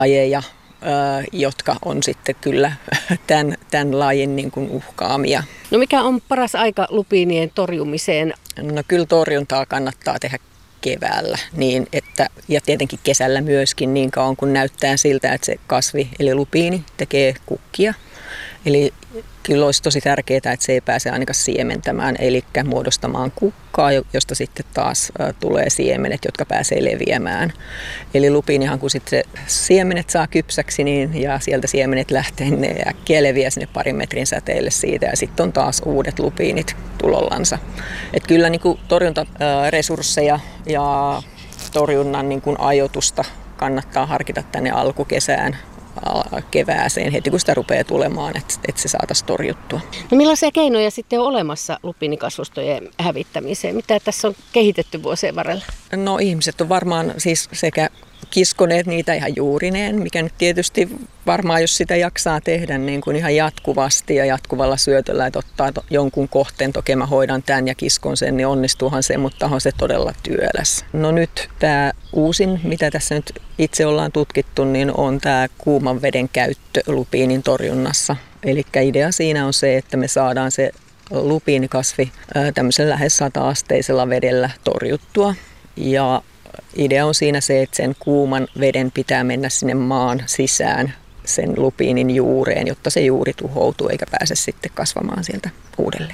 lajeja, jotka on sitten kyllä tämän lajin niin kuin uhkaamia. No mikä on paras aika lupiinien torjumiseen? No kyllä torjuntaa kannattaa tehdä keväällä ja tietenkin kesällä myöskin niin kauan kun näyttää siltä, että se kasvi eli lupiini tekee kukkia. Eli kyllä olisi tosi tärkeää, että se ei pääse ainakaan siementämään, eli muodostamaan kukkaa, josta sitten taas tulee siemenet, jotka pääsee leviämään. Eli lupiinihan, kun sitten siemenet saa kypsäksi ja sieltä siemenet lähtee, niin ne äkkiä leviää sinne 2 metrin säteelle siitä ja sitten on taas uudet lupiinit tulollansa. Että kyllä niin kuin torjuntaresursseja ja torjunnan niin kuin ajoitusta kannattaa harkita tänne alkukesään. Kevääseen heti kun sitä rupeaa tulemaan, että se saataisiin torjuttua. No millaisia keinoja sitten on olemassa lupiinikasvustojen hävittämiseen? Mitä tässä on kehitetty vuosien varrella? No ihmiset on varmaan siis sekä kiskoneet niitä ihan juurineen, mikä nyt tietysti varmaan jos sitä jaksaa tehdä niin kuin ihan jatkuvasti ja jatkuvalla syötöllä, että ottaa jonkun kohteen, toki mä hoidan tämän ja kiskon sen, niin onnistuuhan se, mutta on se todella työläs. No nyt tämä uusin, mitä tässä nyt itse ollaan tutkittu, niin on tämä kuuman veden käyttö lupiinin torjunnassa. Eli idea siinä on se, että me saadaan se lupiinikasvi tämmöisen lähes 100-asteisella vedellä torjuttua ja idea on siinä se, että sen kuuman veden pitää mennä sinne maan sisään sen lupiinin juureen, jotta se juuri tuhoutuu eikä pääse sitten kasvamaan sieltä uudelleen.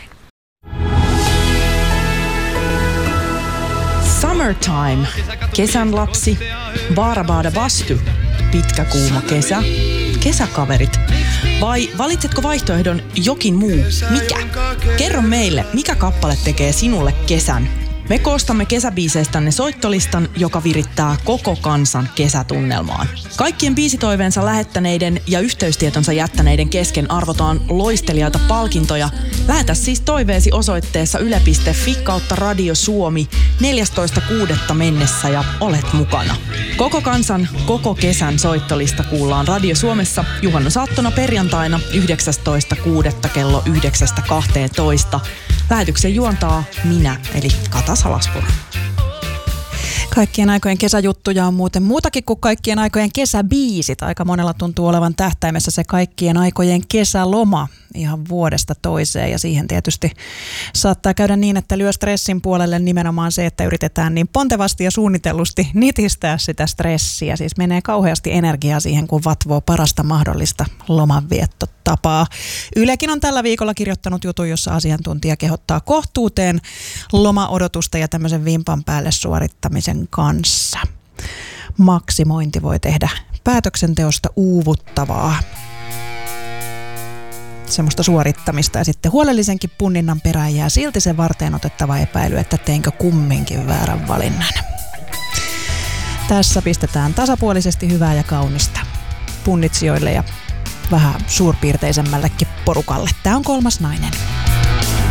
Summertime, kesän lapsi, Baarabada Bastu, pitkä kuuma kesä, kesäkaverit. Vai valitsetko vaihtoehdon jokin muu? Mikä? Kerro meille, mikä kappale tekee sinulle kesän. Me koostamme kesäbiiseistänne soittolistan, joka virittää koko kansan kesätunnelmaan. Kaikkien biisitoiveensa lähettäneiden ja yhteystietonsa jättäneiden kesken arvotaan loistelijaita palkintoja. Lähetä siis toiveesi osoitteessa yle.fi/Radio Suomi 14.6. mennessä ja olet mukana. Koko kansan, koko kesän soittolista kuullaan Radio Suomessa juhannusaattona perjantaina 19.6. kello 9.12. Lähetyksen juontaa minä, eli Kata Salaspuro. Kaikkien aikojen kesäjuttuja on muuten muutakin kuin kaikkien aikojen kesäbiisit. Aika monella tuntuu olevan tähtäimessä se kaikkien aikojen kesäloma ihan vuodesta toiseen. Ja siihen tietysti saattaa käydä niin, että lyö stressin puolelle nimenomaan se, että yritetään niin pontevasti ja suunnitellusti nitistää sitä stressiä. Siis menee kauheasti energiaa siihen, kun vatvoo parasta mahdollista lomanviettotapaa. Ylekin on tällä viikolla kirjoittanut jutun, jossa asiantuntija kehottaa kohtuuteen lomaodotusta ja tämmöisen vimpan päälle suorittamisen kanssa. Maksimointi voi tehdä päätöksenteosta uuvuttavaa. Semmoista suorittamista ja sitten huolellisenkin punninnan perään jää silti se varteen otettava epäily, että teinkö kumminkin väärän valinnan. Tässä pistetään tasapuolisesti hyvää ja kaunista punnitsijoille ja vähän suurpiirteisemmällekin porukalle. Tämä on Kolmas nainen.